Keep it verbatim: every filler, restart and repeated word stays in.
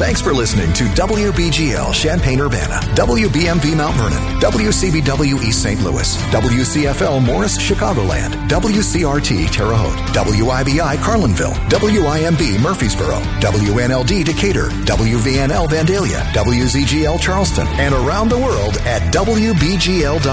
Thanks for listening to W B G L Champaign-Urbana, W B M V Mount Vernon, W C B W East Saint Louis, W C F L Morris Chicagoland, W C R T Terre Haute, W I B I Carlinville, W I M B Murfreesboro, W N L D Decatur, W V N L Vandalia, W Z G L Charleston, and around the world at W B G L dot com.